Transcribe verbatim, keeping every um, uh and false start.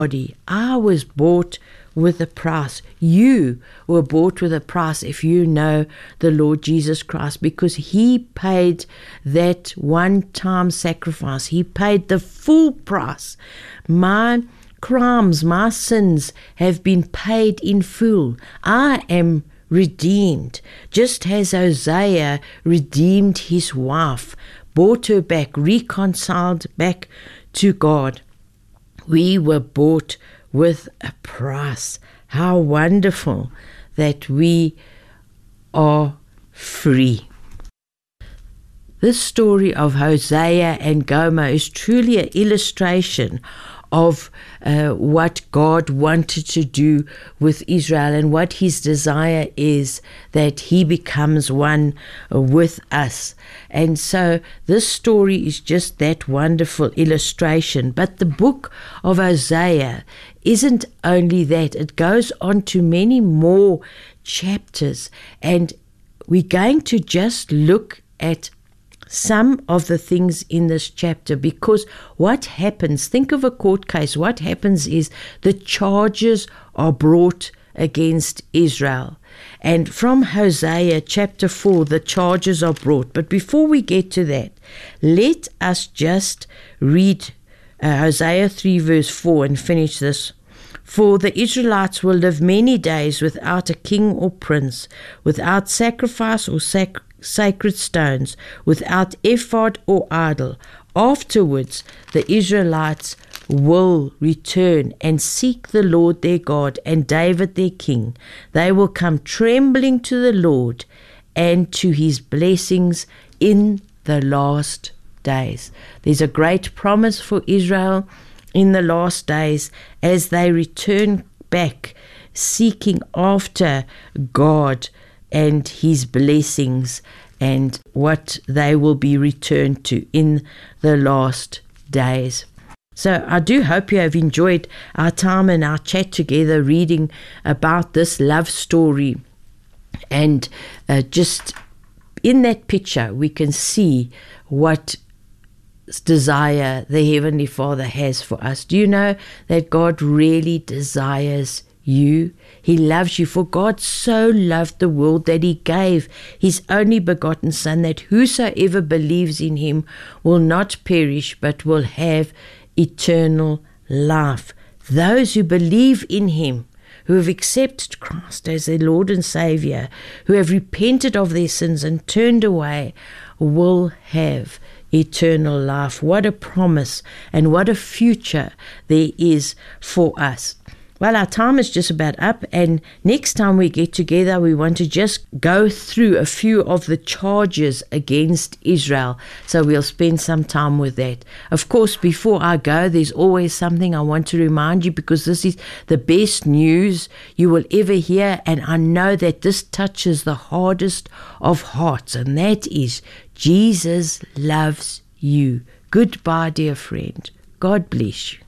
body. I was bought with a price. You were bought with a price if you know the Lord Jesus Christ, because he paid that one-time sacrifice. He paid the full price. My crimes, my sins have been paid in full. I am redeemed, just as Hosea redeemed his wife, bought her back, reconciled back to God. We were bought with a price. How wonderful that we are free. This story of Hosea and Gomer is truly an illustration of uh, what God wanted to do with Israel, and what his desire is that he becomes one with us. And so this story is just that wonderful illustration. But the book of Hosea isn't only that. It goes on to many more chapters, and we're going to just look at some of the things in this chapter, because what happens, think of a court case, what happens is the charges are brought against Israel. And from Hosea chapter four, the charges are brought. But before we get to that, let us just read uh, Hosea three verse four and finish this. For the Israelites will live many days without a king or prince, without sacrifice or sac- sacred stones, without ephod or idol. Afterwards, the Israelites will return and seek the Lord their God and David their king. They will come trembling to the Lord and to his blessings in the last days. There's a great promise for Israel in the last days as they return back, seeking after God and his blessings, and what they will be returned to in the last days. So I do hope you have enjoyed our time and our chat together, reading about this love story. And uh, just in that picture, we can see what desire the Heavenly Father has for us. Do you know that God really desires you? He loves you. For God so loved the world that he gave his only begotten Son, that whosoever believes in him will not perish but will have eternal life. Those who believe in him, who have accepted Christ as their Lord and Savior, who have repented of their sins and turned away, will have eternal life. What a promise, and what a future there is for us. Well, our time is just about up, and next time we get together, we want to just go through a few of the charges against Israel. So we'll spend some time with that. Of course, before I go, there's always something I want to remind you, because this is the best news you will ever hear, and I know that this touches the hardest of hearts, and that is Jesus loves you. Goodbye, dear friend. God bless you.